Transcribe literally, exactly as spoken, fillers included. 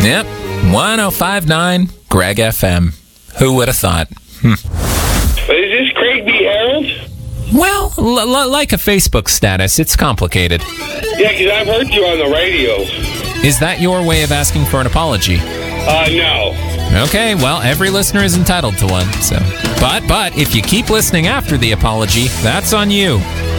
Yep, one oh five point nine Greg F M. Who would have thought? Hmm. Is this Craig B. Harold? Well, l- l- like a Facebook status, it's complicated. Yeah, because I've heard you on the radio. Is that your way of asking for an apology? Uh, no. Okay, well, every listener is entitled to one, so. But, but, if you keep listening after the apology, that's on you.